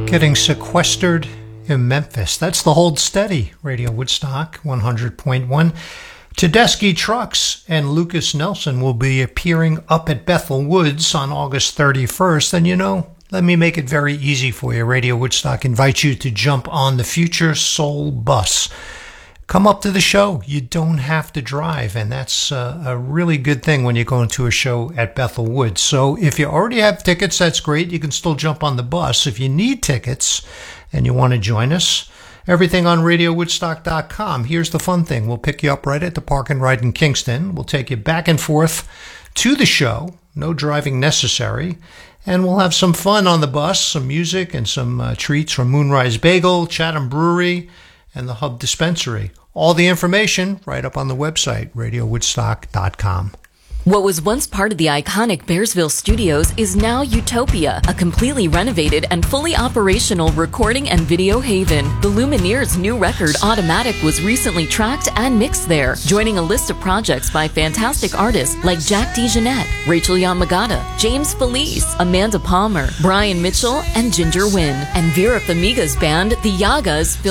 Getting sequestered in Memphis. That's the Hold Steady, Radio Woodstock 100.1. Tedeschi Trucks and Lucas Nelson will be appearing up at Bethel Woods on August 31st. And you know, let me make it very easy for you. Radio Woodstock invites you to jump on the Future Soul bus. Come up to the show. You don't have to drive, and that's a really good thing when you're going to a show at Bethel Woods. So if you already have tickets, that's great. You can still jump on the bus. If you need tickets and you want to join us, everything on RadioWoodstock.com. Here's the fun thing. We'll pick you up right at the Park and Ride in Kingston. We'll take you back and forth to the show. No driving necessary. And we'll have some fun on the bus, some music and some treats from Moonrise Bagel, Chatham Brewery, and the Hub Dispensary. All the information right up on the website, RadioWoodstock.com. What was once part of the iconic Bearsville Studios is now Utopia, a completely renovated and fully operational recording and video haven. The Lumineers' new record, Automatic, was recently tracked and mixed there, joining a list of projects by fantastic artists like Jack DeJohnette, Rachel Yamagata, James Felice, Amanda Palmer, Brian Mitchell, and Ginger Wynn. And Vera Famiga's band, The Yagas,